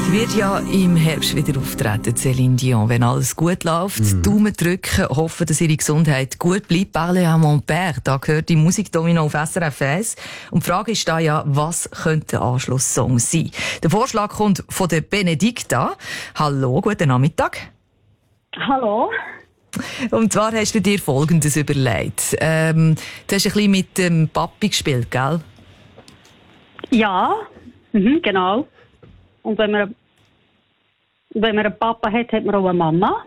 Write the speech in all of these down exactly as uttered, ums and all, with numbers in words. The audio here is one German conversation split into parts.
Wird ja im Herbst wieder auftreten, Céline Dion. Wenn alles gut läuft, mm. Daumen drücken, hoffen, dass ihre Gesundheit gut bleibt. Parle à mon père, da gehört die Musikdomino auf S R F eins. Und die Frage ist da ja, was könnte der Anschlusssong sein? Der Vorschlag kommt von der Benedikta. Hallo, guten Nachmittag. Hallo. Und zwar hast du dir Folgendes überlegt. Ähm, du hast ein bisschen mit dem Papi gespielt, gell? Ja, mhm, genau. Und wenn man, wenn man einen Papa hat, hat man auch eine Mama.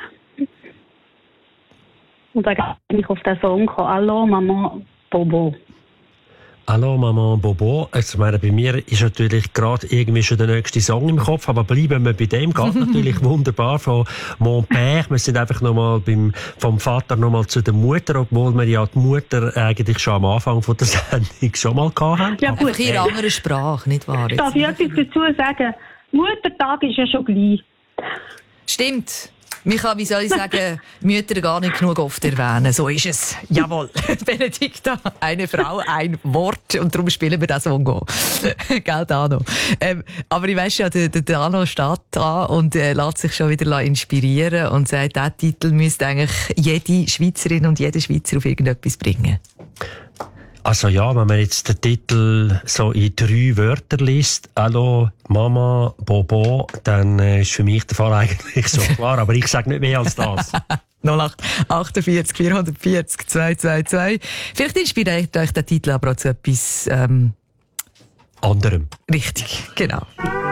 Und dann bin ich auf den Song gekommen. Hallo, Mama, Bobo. Hallo Maman Bobo. Also, ich meine, bei mir ist natürlich gerade irgendwie schon der nächste Song im Kopf, aber bleiben wir bei dem. Geht natürlich wunderbar von Mon Père. Wir sind einfach nochmal beim, vom Vater nochmal zu der Mutter, obwohl wir ja die Mutter eigentlich schon am Anfang von der Sendung schon mal hatten. Ja, gut. Einfach in einer anderen Sprache, nicht wahr? Darf ich etwas dazu sagen? Muttertag ist ja schon gleich. Stimmt. Micha, wie soll ich sagen, Mütter gar nicht genug oft erwähnen. So ist es. Jawohl. Benedikta, eine Frau, ein Wort. Und darum spielen wir das Song. Gell, Dano? Ähm, aber ich weiss ja, der, der Dano steht da und äh, lässt sich schon wieder inspirieren und sagt, diesen Titel müsste eigentlich jede Schweizerin und jeder Schweizer auf irgendetwas bringen. Also ja, wenn man jetzt den Titel so in drei Wörter liest, Hallo, Mama, Bobo, dann äh, ist für mich der Fall eigentlich so klar. Aber ich sage nicht mehr als das. null acht achtundvierzig vierhundertvierzig zweihundertzweiundzwanzig. Vielleicht inspiriert euch der Titel aber auch zu etwas ähm, anderem. Richtig, genau.